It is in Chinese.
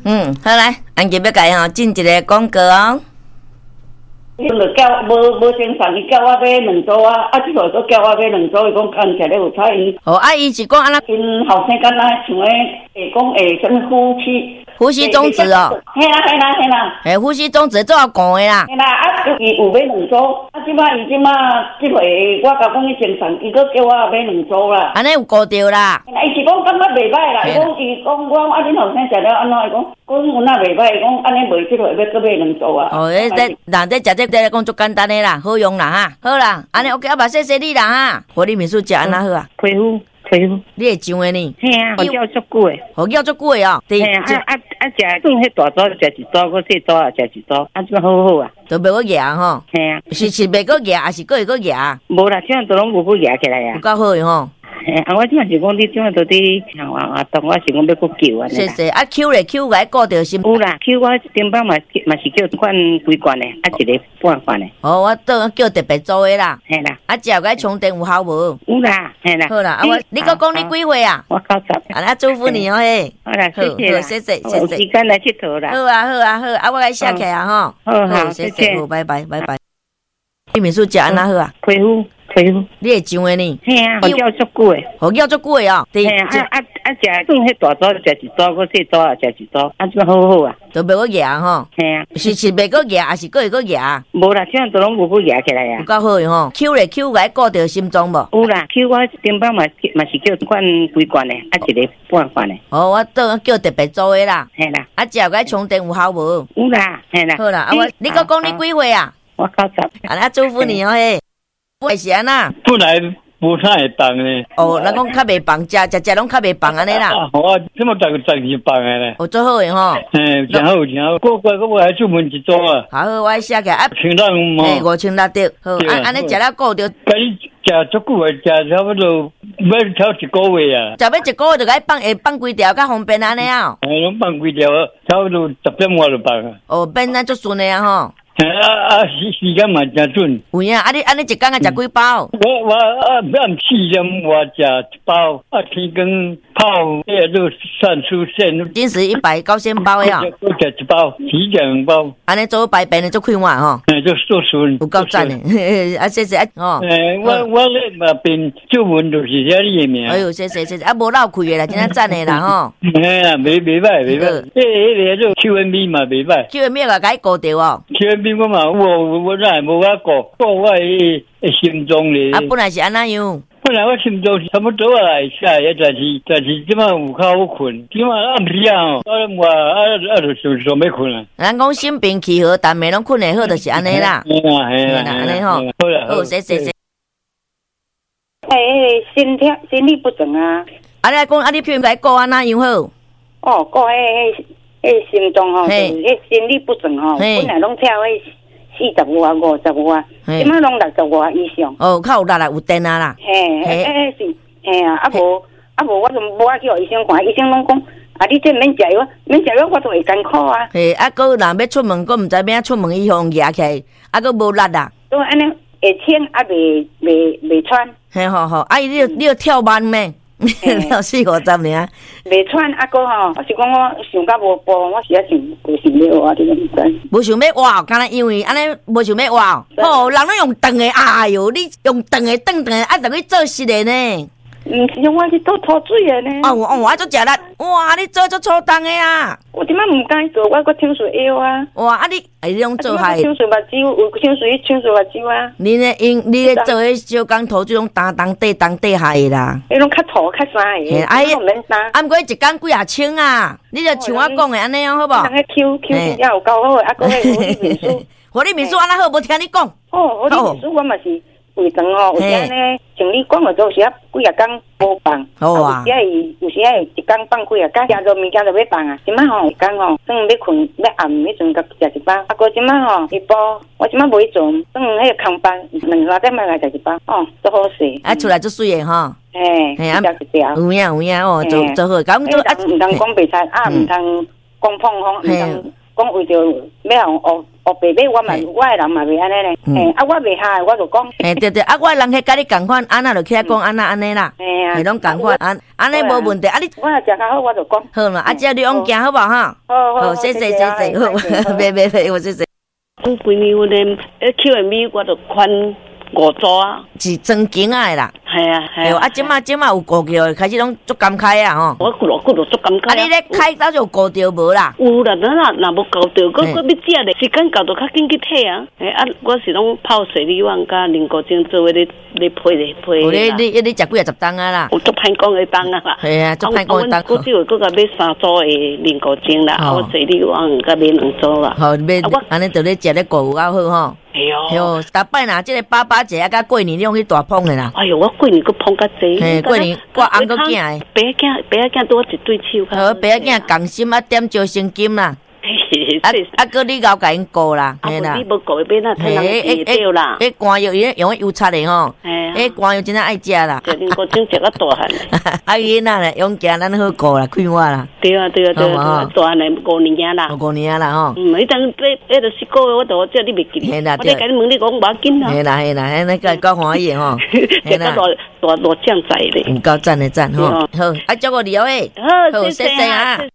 好来，安吉要甲伊进一个广告哦。 伊就叫无精神，伊叫我买两组啊，即个都叫我买两组，伊讲看起来有差因。 哦，伊是讲安那因后生敢若像诶，讲什么呼吸中止哦。 嘿啦。 呼吸中止做讲的啦。 嘿啦，伊有买两组，即回我甲讲伊精神，伊搁叫我买两组啦。 安尼有顾着啦。 伊是讲感觉袂歹啦，伊讲我恁后生食了安怎？伊讲有哪袂歹？伊讲安尼袂即回要搁买两组啊。 哦，人这食这讲足简单的啦，好用啦哈。好啦，安尼 OK， 啊，谢谢你啦哈。活力民宿食安那好啊？ 皮肤， 你会上的呢？ 嘿啊，我叫足久的， 我叫足久的哦。 嘿啊，食算迄大组食一组，搁细组啊食一组，即好好啊。 都袂个牙吼。嘿啊，是袂个牙，还是个会个牙？ 无啦，即样都拢无个牙起来啊。 有够好的吼。 我即嘛是讲你即嘛都伫活动，我是讲要搁救啊。 是是，Q 咧 Q 来顾着心。 有啦 ，Q 我顶摆嘛是叫款规罐的，一个半罐的。 哦，我倒叫特别做的啦。 嘿啦， 食个充电有效无？ 有啦，嘿啦。 好啦，你搁讲你几岁啊？ 我90。 祝福你哦嘿。 好啦，谢谢。有时间来佚佗啦。 好啊，我来写起来吼。好，谢谢，好，拜拜。你民宿食安那好啊？ 皮肤。 你会上的呢？ 嘿啊，我叫足久的， 我叫足久的哦。 嘿啊，食算迄大组食一组，搁细组啊食一组，即好好啊。 都袂个牙吼。嘿啊，是袂个牙，还是个会个牙？ 无啦，即样都拢无个牙起来啊。 有够好的吼。Q 咧 Q 来顾着心脏无？ 有啦 ，Q 我顶摆嘛是叫款规罐的，一个半罐的。 哦，我倒叫特别做的啦。 嘿啦， 食个充电有效无？ 有啦，嘿啦。 好啦，你搁讲你几岁啊？ 我90。 祝福你哦嘿。会是安那？ 本来无啥会放呢。 哦，咱讲较袂放，食拢较袂放安尼啦。 我这么大个10年放的咧。 哦，做好的吼。 真好。我还出门一组啊。 好，我写起来啊。 5000嘛。 5600好，安尼食了顾着。 甲你食足久的，食差不多要超一个月啊。 食要一个月就该放几条，较方便安尼啊。 拢放几条，差不多10点外就放啊。 哦，变咱足顺的啊吼。 时间嘛真准。 有影，安尼一天食几包？ 我暗4点我食一包，天光泡都算出线。 今时190包呀。 我食一包，提2包。 安尼做排便的做快活吼。 做顺。 有够赞的，谢谢哦。 我咧嘛边出门就是写你的名。 哎呦，谢谢，无漏开的啦，真赞的啦吼。 嘿啊，袂歹。迄个做 QNB 嘛袂歹。 QNB 个该顾着哦。 QNB 我嘛我哪会无法顾我的心脏咧。 本来是安那样。 本来我心脏差不多啊，但是即马有较好困，即马暗时啊，就想要困啊。 咱讲心平气和，但袂拢困会好，就是安尼啦。 嘿啦， 安尼吼。好，谢谢。 心律不整啊。 安尼讲，你譬如来顾安那样好？ 哦，顾心脏吼，就是心律不整吼，本来拢跳40外、50外，即马拢60外以上。 哦，较有力啦，有电啊啦。 是，啊无我就无去互医生看，医生拢讲，你这免食药，我都会艰苦啊。 搁若要出门，搁毋知免出门，伊互夹起来，搁无力啦。 都安尼会轻，袂喘。 好，你要跳慢咩？跳4-50年。 袂喘，搁吼，我是讲我想甲无步，我是无想要活，你毋知。 无想要活，敢若因为安尼无想要活。吼，人拢用长的，哎哟，你用长的等，等去做实的呢。 毋是，我是做脱水的呢。 我做食力，哇，你做粗重的啊！ 我即摆毋敢做，我搁听水药啊。 哇，你拢做害。 听水目睭，有听水目睭啊。 你咧做迄小工头，这种当地害的啦。 迄种较粗较啥的，毋免担。 毋过一工几啊千啊，你就像我讲的安尼好无？ 人迄 Q 也有够好的，搁迄活力民宿。 活力民宿安那好，无听你讲。 活力民宿我嘛是。胃肠吼，有时安尼像你讲的，有时几啊工无放，有时会一工放几啊工，食着物件就要放啊。即摆吼，一工吼，算要困要暗迄阵，甲食一包。过即摆吼，一包，我即摆袂做，算迄个空班，2-3点来食一包，都好势。 出来足水的吼。 一条一条。 有影哦，做好，咁做毋通讲白菜，毋通讲碰风，毋通讲为着要互爸爸，我的人嘛袂安尼咧。我袂下，我就讲。 对，我的人去甲你共款，安那就起来讲安那安尼啦。你拢共款，安尼无问题。你我若食较好，我就讲。 好嘛，只要你往行好不好哈？好，谢谢，好，别，我谢谢。 我闺女我咧，QMB 我就款5组啊， 是装金的啦。 系啊， 即马有顾着，开始拢足感慨啊吼。 我骨头足感慨啊。 你咧开早就顾着无啦？ 有啦，若无顾着，我要食咧，时间到就较紧去摕啊。我是拢泡水里碗甲菱角精做咧配咧。 你食几啊10担啊啦？ 有足歹讲的担啊啦。 系啊，足歹讲的担。 我只有甲买3组的菱角精啦，我水里碗甲买2组啦。 好，买安尼就咧食咧顾有够好吼。 哎呦， 逐摆若即个爸节啊，甲过年你用去大捧的啦。 哎呦，我过年佫捧较济。 过年我翁佫囝的。 爸仔拄我一对手。 好，爸仔囝共心啊，点招生金啦。佫你搞甲因顾啦， 嘿啦。你无顾伊买那太人对啦。 迄肝药伊用油擦的吼。迄肝药真正爱食啦。 食菱角精食到大汉。 啊，囡仔咧，用行咱好顾啦，快活啦。 对啊，大汉来5年啊啦。 5年啦吼。 迄阵迄个4个月，我都叫你袂记。 嘿啦， 我咧甲你问你讲无要紧啦。 嘿啦，安尼够欢喜吼。 嘿啦，大酱仔咧。 够赞吼。好，祝我你哦诶。 好，谢谢啊。